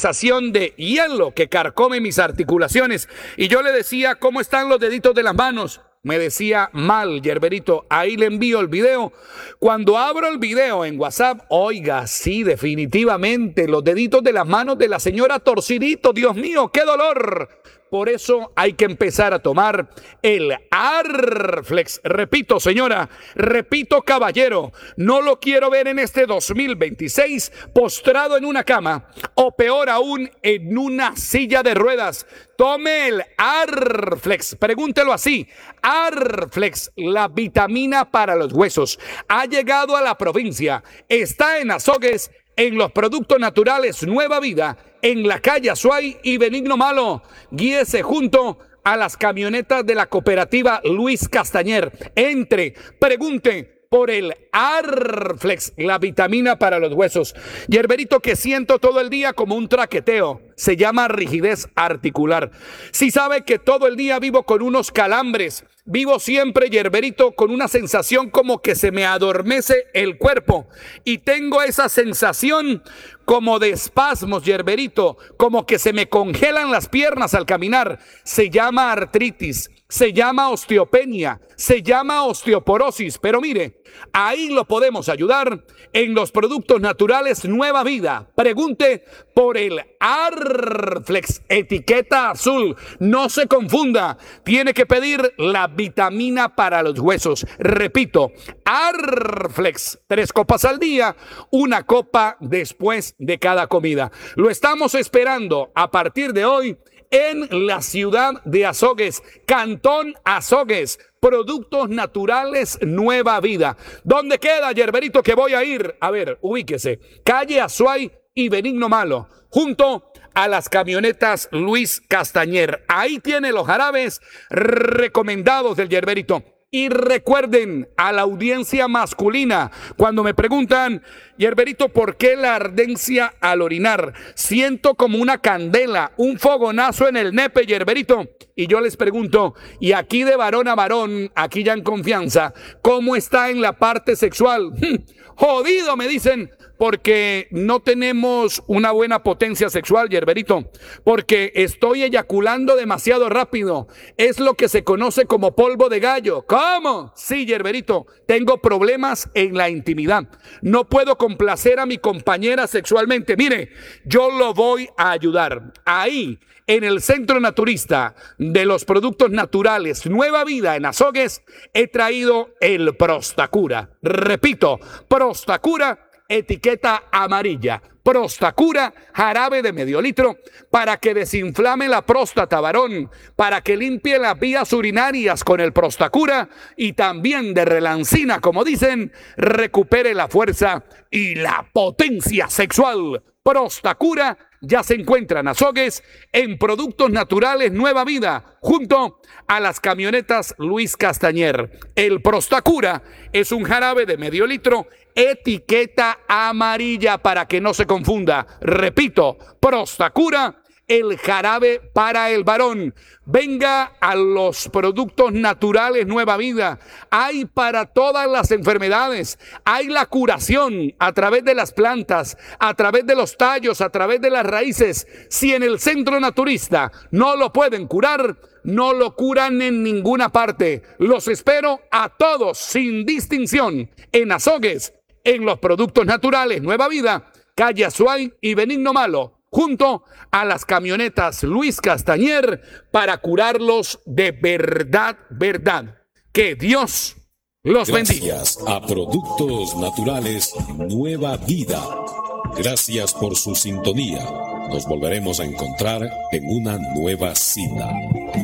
sensación de hielo que carcome mis articulaciones. Y yo le decía, ¿cómo están los deditos de las manos? Me decía, mal, Yerberito. Ahí le envío el video. Cuando abro el video en WhatsApp, oiga, sí, definitivamente, los deditos de las manos de la señora torciditos. Dios mío, qué dolor. Por eso hay que empezar a tomar el Arflex. Repito, señora, repito, caballero, no lo quiero ver en este 2026 postrado en una cama o peor aún en una silla de ruedas. Tome el Arflex, pregúntelo así, Arflex, la vitamina para los huesos. Ha llegado a la provincia, está en Azogues, en los productos naturales Nueva Vida, en la calle Azuay y Benigno Malo. Guíese junto a las camionetas de la cooperativa Luis Castañer. Entre, pregunte por el Arflex, la vitamina para los huesos. Yerberito, que siento todo el día como un traqueteo. Se llama rigidez articular. Si sabe que todo el día vivo con unos calambres, vivo siempre, Yerberito, con una sensación como que se me adormece el cuerpo. Y tengo esa sensación como de espasmos, Yerberito, como que se me congelan las piernas al caminar. Se llama artritis, se llama osteopenia, se llama osteoporosis. Pero mire, ahí lo podemos ayudar en los productos naturales Nueva Vida. Pregunte por el Arflex, etiqueta azul. No se confunda, tiene que pedir la vitamina para los huesos. Repito, Arflex, 3 copas al día, 1 copa después de cada comida. Lo estamos esperando a partir de hoy en la ciudad de Azogues, Cantón Azogues. Productos naturales Nueva Vida. ¿Dónde queda, Yerberito, que voy a ir? A ver, ubíquese. Calle Azuay y Benigno Malo, junto a las camionetas Luis Castañer. Ahí tiene los jarabes recomendados del Yerberito. Y recuerden a la audiencia masculina, cuando me preguntan, Yerberito, ¿por qué la ardencia al orinar? Siento como una candela, un fogonazo en el nepe, Yerberito. Y yo les pregunto, y aquí de varón a varón, aquí ya en confianza, ¿cómo está en la parte sexual? Jodido, me dicen, porque no tenemos una buena potencia sexual, Yerberito, porque estoy eyaculando demasiado rápido. Es lo que se conoce como polvo de gallo. ¿Cómo? Sí, Yerberito, tengo problemas en la intimidad. No puedo complacer a mi compañera sexualmente. Mire, yo lo voy a ayudar. Ahí, en el Centro Naturista de los Productos Naturales Nueva Vida en Azogues, he traído el Prostacura. Repito, Prostacura, etiqueta amarilla. Prostacura, jarabe de medio litro, para que desinflame la próstata, varón, para que limpie las vías urinarias con el Prostacura y también de relancina, como dicen, recupere la fuerza y la potencia sexual. Prostacura ya se encuentra en Azogues, en Productos Naturales Nueva Vida, junto a las camionetas Luis Castañer. El Prostacura es un jarabe de medio litro, etiqueta amarilla para que no se confunda. Repito, Prostacura, el jarabe para el varón. Venga a los Productos Naturales Nueva Vida. Hay para todas las enfermedades. Hay la curación a través de las plantas, a través de los tallos, a través de las raíces. Si en el Centro Naturista no lo pueden curar, no lo curan en ninguna parte. Los espero a todos sin distinción en Azogues, en los Productos Naturales Nueva Vida, calle Azuay y Benigno Malo, junto a las camionetas Luis Castañer, para curarlos de verdad, verdad. Que Dios los bendiga. Gracias a Productos Naturales Nueva Vida. Gracias por su sintonía. Nos volveremos a encontrar en una nueva cita.